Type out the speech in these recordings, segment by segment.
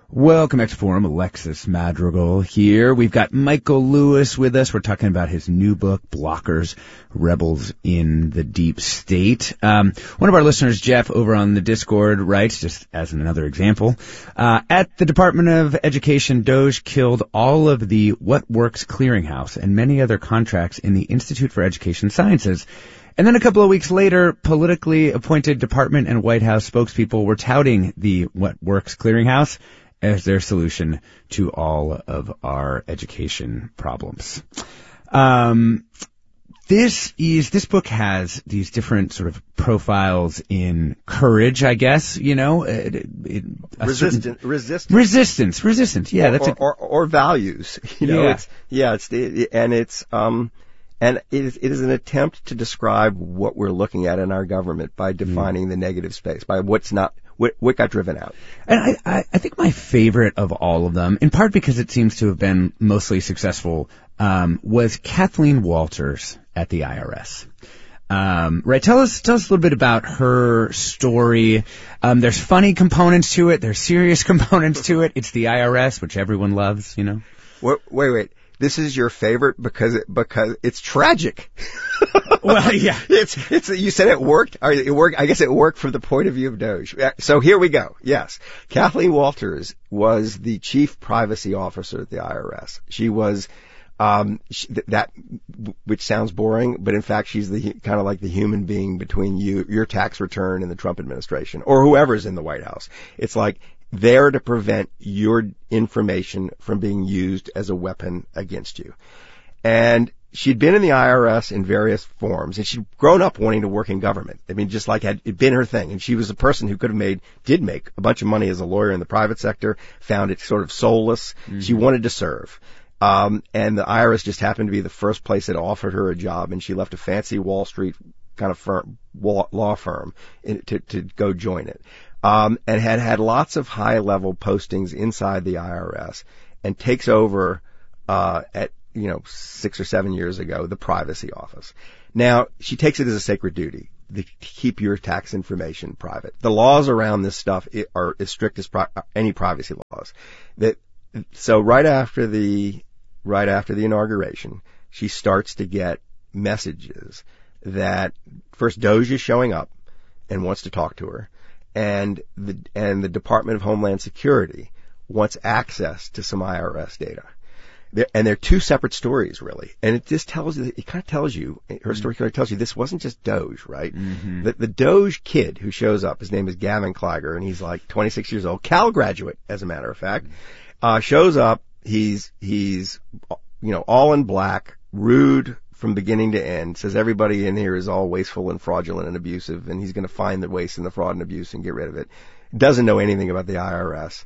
Welcome back to Forum. Alexis Madrigal here. We've got Michael Lewis with us. We're talking about his new book, Blockers, Rebels in the Deep State. One of our listeners, Jeff, over on the Discord, writes, just as another example, at the Department of Education, DOGE killed all of the What Works Clearinghouse and many other contracts in the Institute for Education Sciences. And then a couple of weeks later, politically appointed department and White House spokespeople were touting the What Works Clearinghouse as their solution to all of our education problems. This book has these different sort of profiles in courage, I guess, resistance. Yeah, or values, And it is an attempt to describe what we're looking at in our government by defining the negative space, by what got driven out. And I think my favorite of all of them, in part because it seems to have been mostly successful, was Kathleen Walters at the IRS. Right. Tell us a little bit about her story. There's funny components to it. There's serious components to it. It's the IRS, which everyone loves, Wait. This is your favorite because it's tragic. Well, yeah. It's you said it worked. It worked. I guess it worked from the point of view of DOGE. So here we go. Yes. Kathleen Walters was the chief privacy officer at the IRS. She was that, which sounds boring, but in fact she's the kind of like the human being between your tax return and the Trump administration or whoever's in the White House. It's like there to prevent your information from being used as a weapon against you. And she'd been in the IRS in various forms, and she'd grown up wanting to work in government. I mean, just like it'd been her thing. And she was a person who did make a bunch of money as a lawyer in the private sector, found it sort of soulless. Mm-hmm. She wanted to serve. And the IRS just happened to be the first place that offered her a job, and she left a fancy Wall Street kind of law firm to go join it. And had lots of high-level postings inside the IRS, and takes over at 6 or 7 years ago the privacy office. Now she takes it as a sacred duty to keep your tax information private. The laws around this stuff are as strict as any privacy laws. So right after the inauguration, she starts to get messages that first DOGE is showing up and wants to talk to her. And the Department of Homeland Security wants access to some IRS data. And they're two separate stories, really. And it just her story tells you this wasn't just DOGE, right? Mm-hmm. The DOGE kid who shows up, his name is Gavin Kliger, and he's like 26 years old, Cal graduate, as a matter of fact, shows up, he's all in black, rude from beginning to end, says everybody in here is all wasteful and fraudulent and abusive, and he's going to find the waste and the fraud and abuse and get rid of it. Doesn't know anything about the IRS.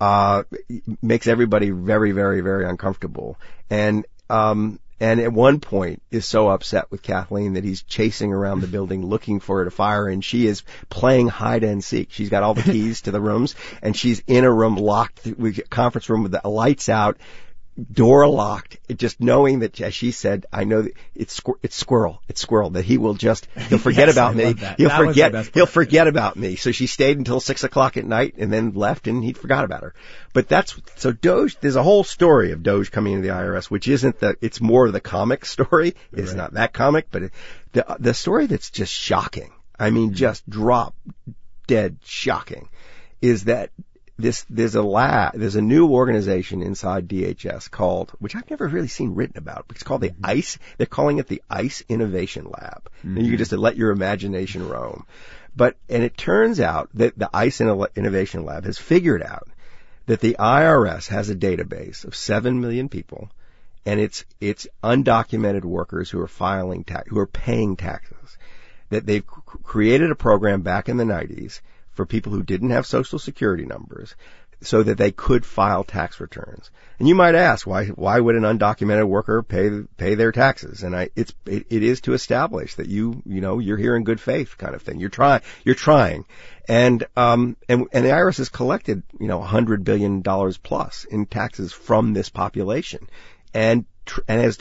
Makes everybody very, very, very uncomfortable. And at one point is so upset with Kathleen that he's chasing around the building looking for her to fire, and she is playing hide and seek. She's got all the keys to the rooms, and she's in a room locked, conference room with the lights out, door locked, just knowing that, as she said, I know that it's squirrel, that he'll forget about me. He'll forget about me. So she stayed until 6 o'clock at night and then left, and he forgot about her. But so DOGE, there's a whole story of DOGE coming into the IRS, which it's more the comic story. It's not that comic, but the story that's just shocking. I mean, just drop dead shocking is that there's a new organization inside DHS called, which I've never really seen written about, but it's called the ICE. They're calling it the ICE Innovation Lab. Mm-hmm. And you can just let your imagination roam. And it turns out that the ICE Innovation Lab has figured out that the IRS has a database of 7 million people, and it's undocumented workers who are paying taxes. That they've created a program back in the 90s for people who didn't have Social Security numbers so that they could file tax returns. And you might ask, why would an undocumented worker pay their taxes? And it is to establish that you're here in good faith kind of thing. You're trying. And the IRS has collected, $100 billion plus in taxes from this population and has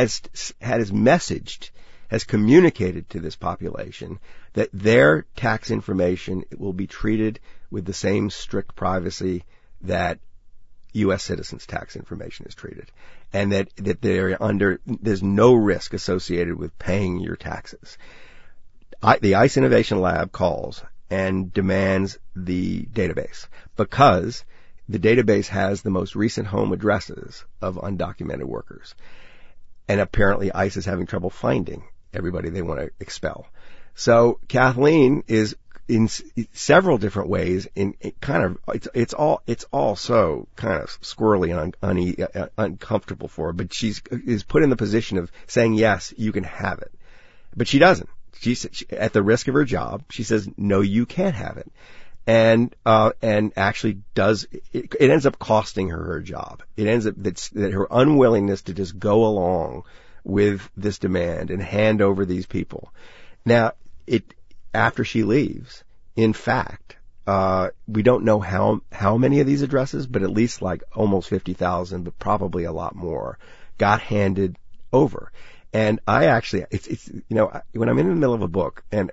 communicated to this population that their tax information will be treated with the same strict privacy that U.S. citizens' tax information is treated, and that there's no risk associated with paying your taxes. The ICE Innovation Lab calls and demands the database because the database has the most recent home addresses of undocumented workers. And apparently ICE is having trouble finding everybody they want to expel. So Kathleen is in several different ways it's all so kind of squirrely and uncomfortable for her, but is put in the position of saying, yes, you can have it. But she doesn't. She at the risk of her job, she says, no, you can't have it. And actually it ends up costing her job. It ends up that her unwillingness to just go along with this demand and hand over these people. Now, after she leaves, in fact, we don't know how many of these addresses, but at least like almost 50,000, but probably a lot more, got handed over. And I actually, when I'm in the middle of a book and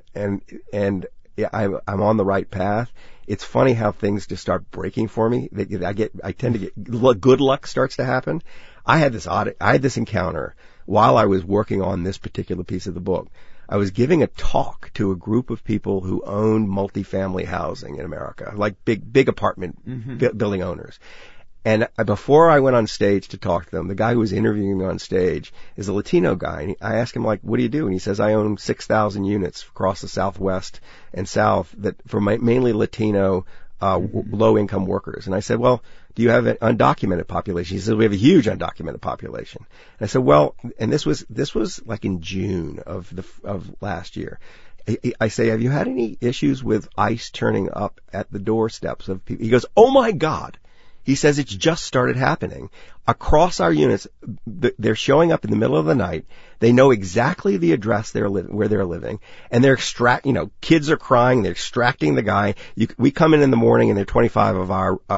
I'm on the right path, it's funny how things just start breaking for me. I tend to get, good luck starts to happen. I had this encounter while I was working on this particular piece of the book. I was giving a talk to a group of people who owned multifamily housing in America, like big apartment building owners. And before I went on stage to talk to them, the guy who was interviewing me on stage is a Latino guy. And I asked him, like, what do you do? And he says, I own 6,000 units across the Southwest and South for mainly Latino, low-income workers. And I said, well, do you have an undocumented population? He said, we have a huge undocumented population. And I said, well, and this was like in June of last year. I say, have you had any issues with ICE turning up at the doorsteps of people? He goes, oh my God. He says it's just started happening. Across our units, they're showing up in the middle of the night. They know exactly the address where they're living, and they're kids are crying, they're extracting the guy. We come in the morning and 25 of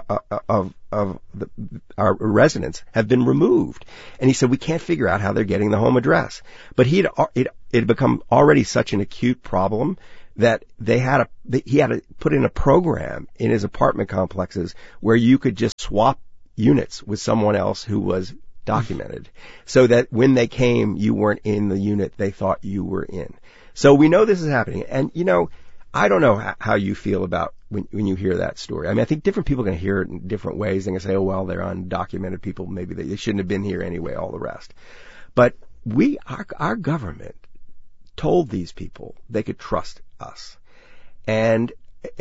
our residents have been removed. And he said, we can't figure out how they're getting the home address. But it had become already such an acute problem that he had to put in a program in his apartment complexes where you could just swap units with someone else who was documented, so that when they came, you weren't in the unit they thought you were in. So we know this is happening. And, I don't know how you feel about when you hear that story. I mean, I think different people are going to hear it in different ways. They're going to say, oh, well, they're undocumented people. Maybe they shouldn't have been here anyway, all the rest. But our government told these people they could trust us. And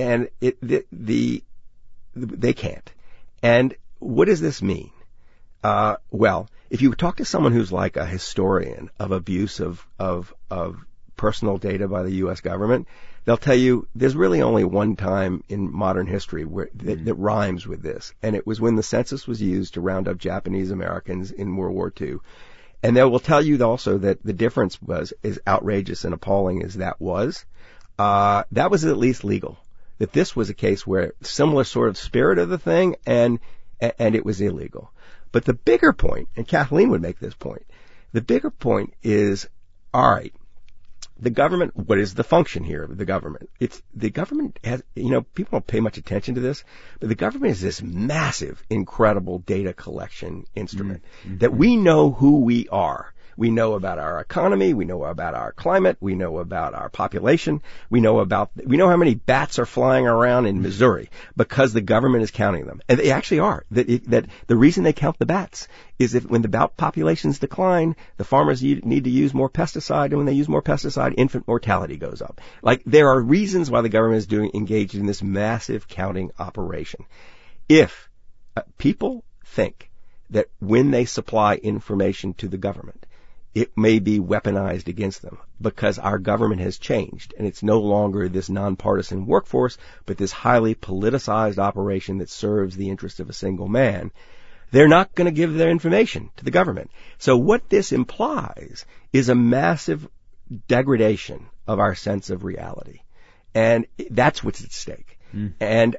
they can't. And what does this mean? Well, if you talk to someone who's like a historian of abuse of personal data by the U.S. government, they'll tell you there's really only one time in modern history that rhymes with this. And it was when the census was used to round up Japanese Americans in World War II. And they will tell you also that the difference was as outrageous and appalling as that was at least legal. That this was a case where similar sort of spirit of the thing and it was illegal. But the bigger point, and Kathleen would make this point, the bigger point is, all right, the government, what is the function here of the government? The government has, people don't pay much attention to this, but the government is this massive, incredible data collection instrument that we know who we are. We know about our economy. We know about our climate. We know about our population. We know how many bats are flying around in Missouri because the government is counting them. And they actually are. That the reason they count the bats is when the bat populations decline, the farmers need to use more pesticide. And when they use more pesticide, infant mortality goes up. Like, there are reasons why the government is engaged in this massive counting operation. If people think that when they supply information to the government, it may be weaponized against them because our government has changed and it's no longer this nonpartisan workforce, but this highly politicized operation that serves the interest of a single man, they're not going to give their information to the government. So what this implies is a massive degradation of our sense of reality. And that's what's at stake. And,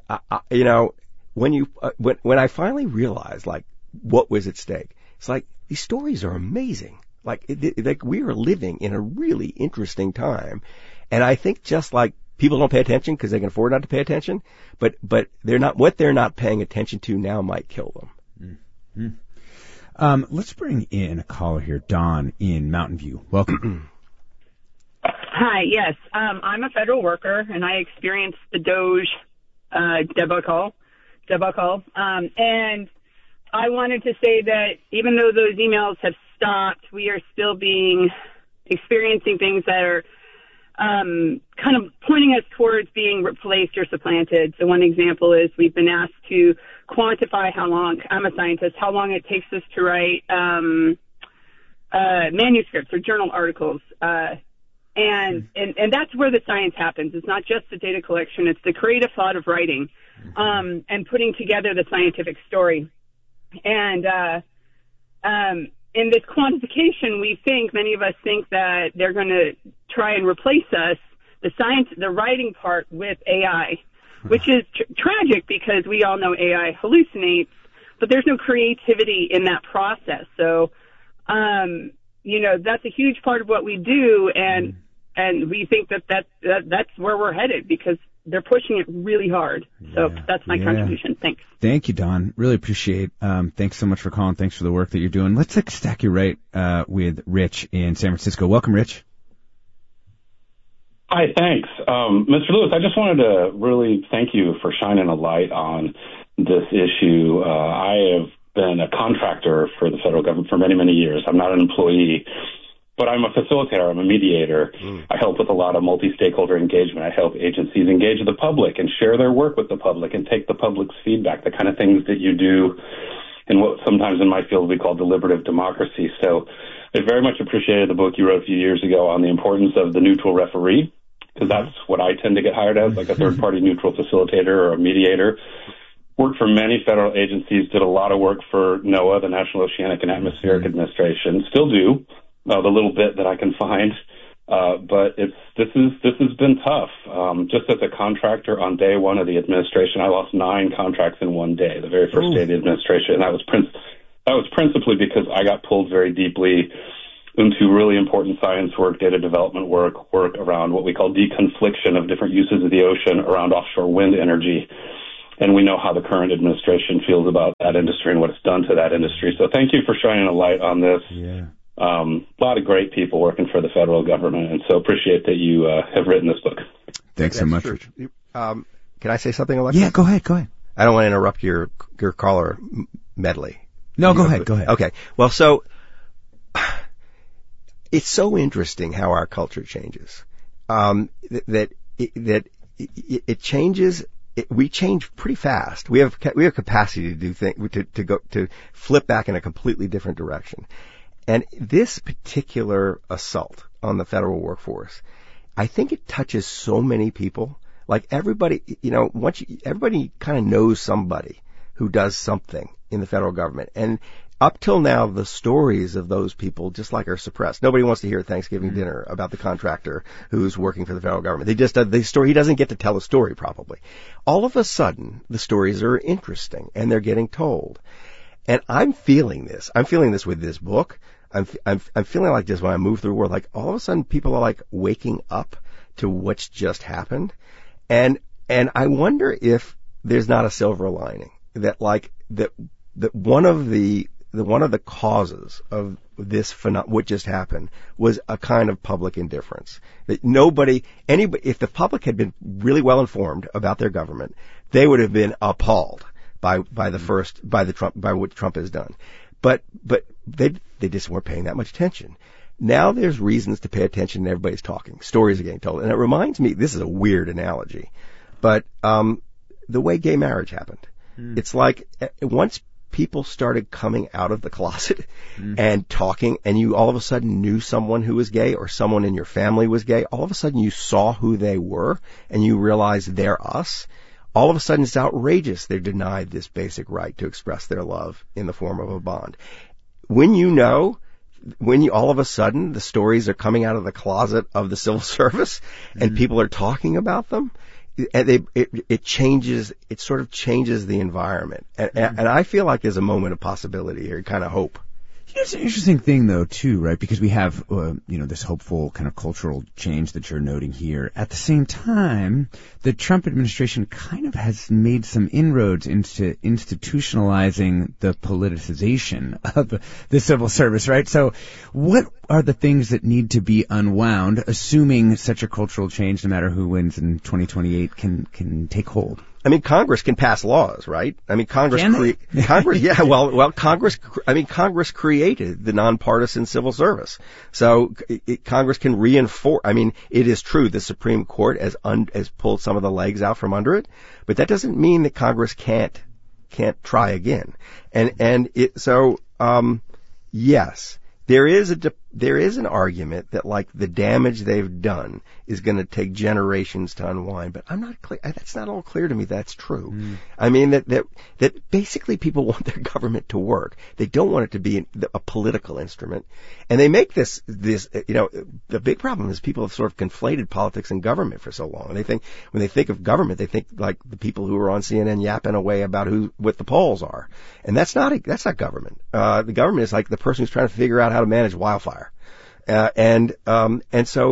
when I finally realized, like, what was at stake, it's like, these stories are amazing. Like we are living in a really interesting time. And I think just like people don't pay attention because they can afford not to pay attention, but what they're not paying attention to now might kill them. Mm-hmm. Let's bring in a caller here, Don in Mountain View. Welcome. Hi, yes. I'm a federal worker, and I experienced the DOJ debacle. And I wanted to say that even though those emails have stopped, we are still experiencing things that are kind of pointing us towards being replaced or supplanted. So one example is we've been asked to quantify how long, I'm a scientist, how long it takes us to write manuscripts or journal articles. And that's where the science happens. It's not just the data collection. It's the creative thought of writing and putting together the scientific story. And in this quantification, many of us think that they're going to try and replace us, the writing part, with AI, which is tragic because we all know AI hallucinates, but there's no creativity in that process. So, that's a huge part of what we do, and we think that's where we're headed because they're pushing it really hard. So that's my contribution. Thanks. Thank you, Don. Really appreciate. Thanks so much for calling. Thanks for the work that you're doing. Let's stack you right with Rich in San Francisco. Welcome, Rich. Hi, thanks. Mr. Lewis, I just wanted to really thank you for shining a light on this issue. I have been a contractor for the federal government for many, many years. I'm not an employee, but I'm a facilitator. I'm a mediator. I help with a lot of multi-stakeholder engagement. I help agencies engage the public and share their work with the public and take the public's feedback, the kind of things that you do in what sometimes in my field we call deliberative democracy. So I very much appreciated the book you wrote a few years ago on the importance of the neutral referee, because that's what I tend to get hired as, like a third-party neutral facilitator or a mediator. Worked for many federal agencies, did a lot of work for NOAA, the National Oceanic and Atmospheric Administration, still do, the little bit that I can find. But this has been tough. Just as a contractor on day one of the administration, I lost 9 contracts in one day, the very first day of the administration. And that was principally because I got pulled very deeply into really important science work, data development work around what we call deconfliction of different uses of the ocean around offshore wind energy. And we know how the current administration feels about that industry and what it's done to that industry. So thank you for shining a light on this. Yeah. A lot of great people working for the federal government, and so appreciate that you have written this book. Thanks so much, Rich. Can I say something, Alexis? Yeah, go ahead. I don't want to interrupt your caller medley. No, go ahead. Okay. Well, so it's so interesting how our culture changes. That it changes. We change pretty fast. We have capacity to do things, to flip back in a completely different direction. And this particular assault on the federal workforce, I think it touches so many people. Like everybody, everybody kind of knows somebody who does something in the federal government. And up till now, the stories of those people just are suppressed. Nobody wants to hear Thanksgiving dinner about the contractor who's working for the federal government. They just the story. He doesn't get to tell a story probably. All of a sudden, the stories are interesting and they're getting told. And I'm feeling this. I'm feeling this with this book. I'm feeling like this when I move through the world. Like all of a sudden, people are waking up to what's just happened, and I wonder if there's not a silver lining that one of the causes of this what just happened was a kind of public indifference. That if the public had been really well informed about their government, they would have been appalled by what Trump has done. But they just weren't paying that much attention. Now there's reasons to pay attention and everybody's talking. Stories are getting told. And it reminds me, this is a weird analogy, but the way gay marriage happened. It's like once people started coming out of the closet and talking, and you all of a sudden knew someone who was gay or someone in your family was gay, all of a sudden you saw who they were and you realized they're us. All of a sudden it's outrageous they're denied this basic right to express their love in the form of a bond. When all of a sudden the stories are coming out of the closet of the civil service and people are talking about them, and it sort of changes the environment. And I feel like there's a moment of possibility here, kind of hope. It's an interesting thing, though, too, right? Because we have, this hopeful kind of cultural change that you're noting here. At the same time, the Trump administration kind of has made some inroads into institutionalizing the politicization of the civil service, right? So what are the things that need to be unwound, assuming such a cultural change, no matter who wins in 2028, can take hold? I mean, Congress can pass laws, right? I mean, Congress created the nonpartisan civil service. So Congress can reinforce, I mean, it is true the Supreme Court has pulled some of the legs out from under it, but that doesn't mean that Congress can't try again. Yes, there is an argument that, like, the damage they've done is going to take generations to unwind, but I'm not clear. That's not all clear to me. That's true. I mean, that basically people want their government to work. They don't want it to be a political instrument, and they make this. The big problem is people have sort of conflated politics and government for so long. And when they think of government, they think like the people who are on CNN yapping away about what the polls are, and that's not government. The government is like the person who's trying to figure out how to manage wildfire. And so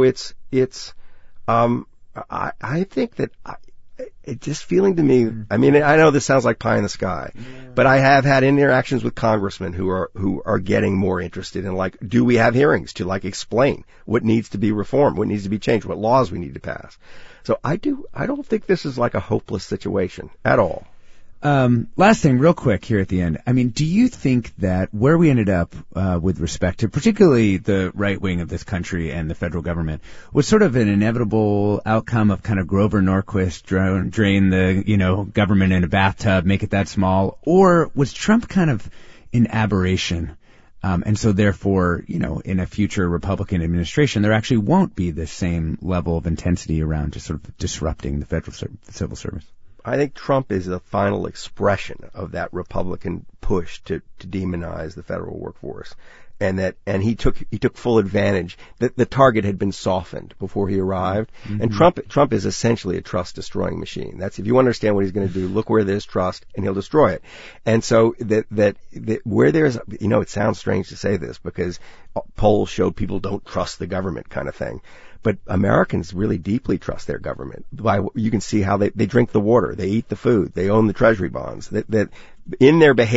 I think that it's just feeling to me, I mean, I know this sounds like pie in the sky, but I have had interactions with congressmen who are getting more interested in, like, do we have hearings to, like, explain what needs to be reformed, what needs to be changed, what laws we need to pass. So I don't think this is like a hopeless situation at all. Last thing, real quick here at the end. I mean, do you think that where we ended up with respect to particularly the right wing of this country and the federal government was sort of an inevitable outcome of kind of Grover Norquist drain the government in a bathtub, make it that small, or was Trump kind of an aberration? And so therefore, in a future Republican administration, there actually won't be the same level of intensity around just sort of disrupting the federal civil service. I think Trump is the final expression of that Republican push to demonize the federal workforce, and he took full advantage. The target had been softened before he arrived, and Trump is essentially a trust destroying machine. That's, if you understand what he's going to do, look where there's trust, and he'll destroy it. And so that where there's, it sounds strange to say this because polls show people don't trust the government, kind of thing. But Americans really deeply trust their government. You can see how they drink the water, they eat the food, they own the treasury bonds, that in their behavior